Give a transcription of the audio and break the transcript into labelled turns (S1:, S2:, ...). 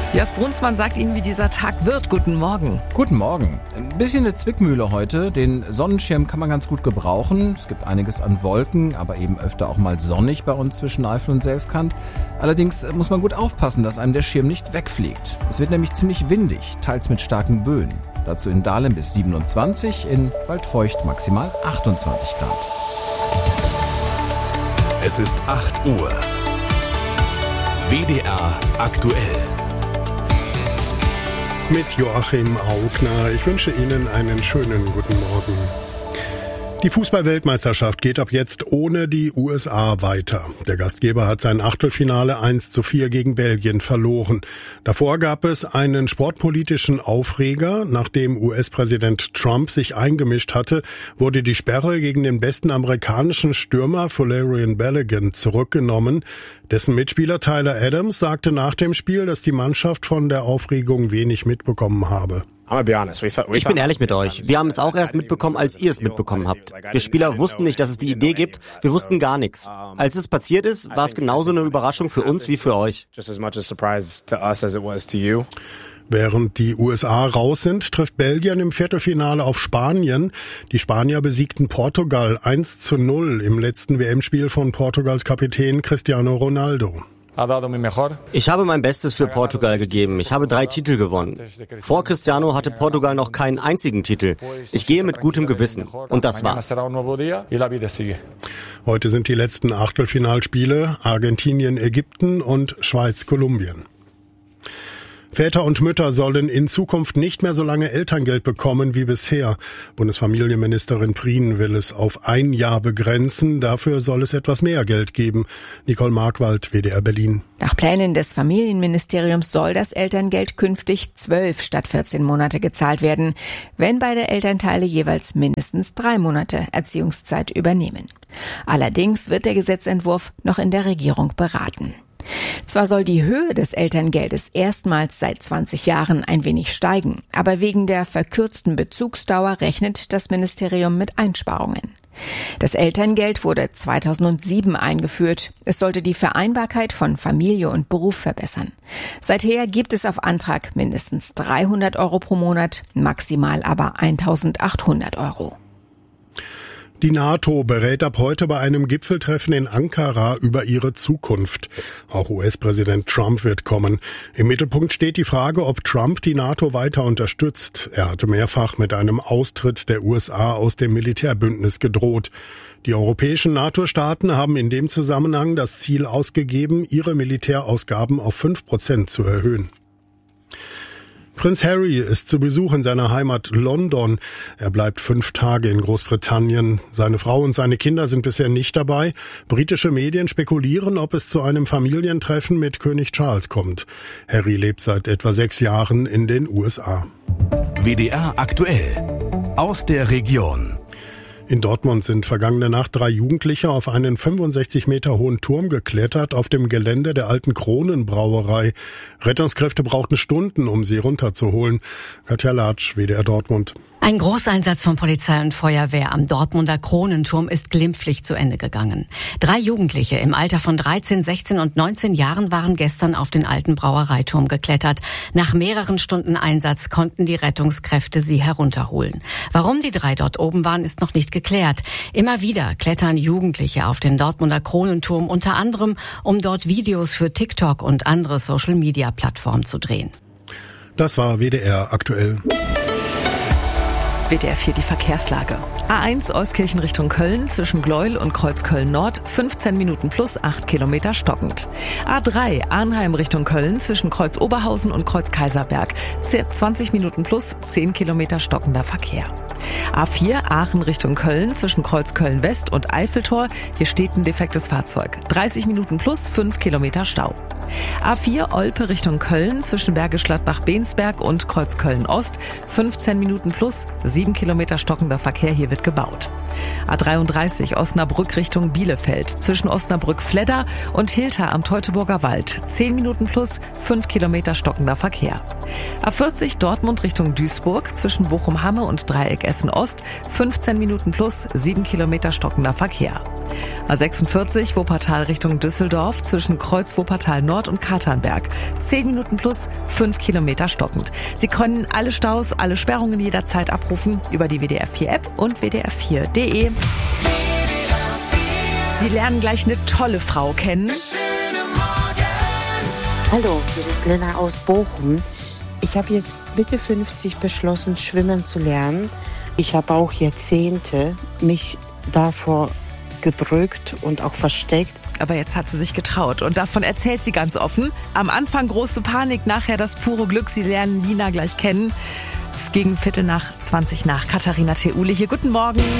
S1: Jörg Brunsmann sagt Ihnen, wie dieser Tag wird. Guten Morgen.
S2: Guten Morgen. Ein bisschen eine Zwickmühle heute. Den Sonnenschirm kann man ganz gut gebrauchen. Es gibt einiges an Wolken, aber eben öfter auch mal sonnig bei uns zwischen Eifel und Selfkant. Allerdings muss man gut aufpassen, dass einem der Schirm nicht wegfliegt. Es wird nämlich ziemlich windig, teils mit starken Böen. Dazu in Dahlem bis 27, in Waldfeucht maximal 28 Grad.
S3: Es ist 8 Uhr. WDR aktuell.
S4: Mit Joachim Augner. Ich wünsche Ihnen einen schönen guten Morgen. Die Fußball-Weltmeisterschaft geht ab jetzt ohne die USA weiter. Der Gastgeber hat sein Achtelfinale 1:4 gegen Belgien verloren. Davor gab es einen sportpolitischen Aufreger. Nachdem US-Präsident Trump sich eingemischt hatte, wurde die Sperre gegen den besten amerikanischen Stürmer Folarin Balogun zurückgenommen. Dessen Mitspieler Tyler Adams sagte nach dem Spiel, dass die Mannschaft von der Aufregung wenig mitbekommen habe.
S5: Ich bin ehrlich mit euch. Wir haben es auch erst mitbekommen, als ihr es mitbekommen habt. Wir Spieler wussten nicht, dass es die Idee gibt. Wir wussten gar nichts. Als es passiert ist, war es genauso eine Überraschung für uns wie für euch.
S4: Während die USA raus sind, trifft Belgien im Viertelfinale auf Spanien. Die Spanier besiegten Portugal 1:0 im letzten WM-Spiel von Portugals Kapitän Cristiano Ronaldo.
S5: Ich habe mein Bestes für Portugal gegeben. Ich habe 3 Titel gewonnen. Vor Cristiano hatte Portugal noch keinen einzigen Titel. Ich gehe mit gutem Gewissen. Und das war's.
S4: Heute sind die letzten Achtelfinalspiele: Argentinien, Ägypten und Schweiz, Kolumbien. Väter und Mütter sollen in Zukunft nicht mehr so lange Elterngeld bekommen wie bisher. Bundesfamilienministerin Prien will es auf 1 Jahr begrenzen. Dafür soll es etwas mehr Geld geben. Nicole Markwald, WDR Berlin.
S1: Nach Plänen des Familienministeriums soll das Elterngeld künftig 12 statt 14 Monate gezahlt werden, wenn beide Elternteile jeweils mindestens 3 Monate Erziehungszeit übernehmen. Allerdings wird der Gesetzentwurf noch in der Regierung beraten. Zwar soll die Höhe des Elterngeldes erstmals seit 20 Jahren ein wenig steigen, aber wegen der verkürzten Bezugsdauer rechnet das Ministerium mit Einsparungen. Das Elterngeld wurde 2007 eingeführt. Es sollte die Vereinbarkeit von Familie und Beruf verbessern. Seither gibt es auf Antrag mindestens 300 € pro Monat, maximal aber 1.800 €.
S4: Die NATO berät ab heute bei einem Gipfeltreffen in Ankara über ihre Zukunft. Auch US-Präsident Trump wird kommen. Im Mittelpunkt steht die Frage, ob Trump die NATO weiter unterstützt. Er hatte mehrfach mit einem Austritt der USA aus dem Militärbündnis gedroht. Die europäischen NATO-Staaten haben in dem Zusammenhang das Ziel ausgegeben, ihre Militärausgaben auf 5% zu erhöhen. Prinz Harry ist zu Besuch in seiner Heimat London. Er bleibt 5 Tage in Großbritannien. Seine Frau und seine Kinder sind bisher nicht dabei. Britische Medien spekulieren, ob es zu einem Familientreffen mit König Charles kommt. Harry lebt seit etwa 6 Jahren in den USA.
S3: WDR aktuell. Aus der Region.
S4: In Dortmund sind vergangene Nacht 3 Jugendliche auf einen 65 Meter hohen Turm geklettert auf dem Gelände der alten Kronenbrauerei. Rettungskräfte brauchten Stunden, um sie runterzuholen. Katja Latsch, WDR Dortmund.
S6: Ein Großeinsatz von Polizei und Feuerwehr am Dortmunder Kronenturm ist glimpflich zu Ende gegangen. 3 Jugendliche im Alter von 13, 16 und 19 Jahren waren gestern auf den alten Brauereiturm geklettert. Nach mehreren Stunden Einsatz konnten die Rettungskräfte sie herunterholen. Warum die 3 dort oben waren, ist noch nicht geklärt. Immer wieder klettern Jugendliche auf den Dortmunder Kronenturm, unter anderem, um dort Videos für TikTok und andere Social-Media-Plattformen zu drehen.
S4: Das war WDR aktuell.
S1: WDR 4 die Verkehrslage. A1 Euskirchen Richtung Köln zwischen Gleuel und Kreuzköln Nord 15 Minuten plus 8 Kilometer stockend. A3 Arnheim Richtung Köln zwischen Kreuz Oberhausen und Kreuz Kaiserberg 20 Minuten plus 10 Kilometer stockender Verkehr. A4 Aachen Richtung Köln zwischen Kreuz Köln West und Eiffeltor. Hier steht ein defektes Fahrzeug. 30 Minuten plus 5 Kilometer Stau. A4 Olpe Richtung Köln zwischen Bergisch Gladbach-Bensberg und Kreuz Köln Ost 15 Minuten plus 7 Kilometer stockender Verkehr, hier wird gebaut. A33 Osnabrück Richtung Bielefeld zwischen Osnabrück-Fledder und Hilter am Teutoburger Wald 10 Minuten plus 5 Kilometer stockender Verkehr. A40 Dortmund Richtung Duisburg zwischen Bochum-Hamme und Dreieck Essen Ost 15 Minuten plus 7 Kilometer stockender Verkehr. A46 Wuppertal Richtung Düsseldorf zwischen Kreuz Wuppertal Nord und Katernberg. 10 Minuten plus 5 Kilometer stockend. Sie können alle Staus, alle Sperrungen jederzeit abrufen über die WDR 4 App und wdr4.de. Sie lernen gleich eine tolle Frau kennen.
S7: Hallo, hier ist Lena aus Bochum. Ich habe jetzt Mitte 50 beschlossen, schwimmen zu lernen. Ich habe auch Jahrzehnte mich davor gedrückt und auch versteckt.
S1: Aber jetzt hat sie sich getraut und davon erzählt sie ganz offen. Am Anfang große Panik, nachher das pure Glück. Sie lernen Lina gleich kennen. Gegen 20:15 Katharina Theule hier. Guten Morgen.